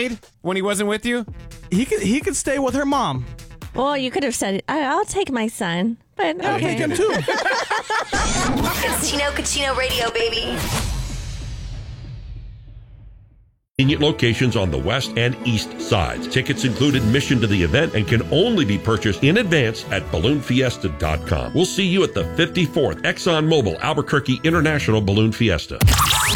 stayed when he wasn't with you? He could stay with her mom. Well, you could have said, I'll take my son. But I'll take him too. It's Tino Cucino Radio, baby. Convenient locations on the west and east sides. Tickets include admission to the event and can only be purchased in advance at balloonfiesta.com. We'll see you at the 54th ExxonMobil Albuquerque International Balloon Fiesta.